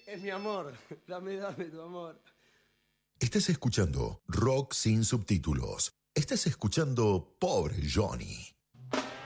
Es mi amor. Dame tu amor. Estás escuchando Rock sin subtítulos. Estás escuchando Pobre Johnny.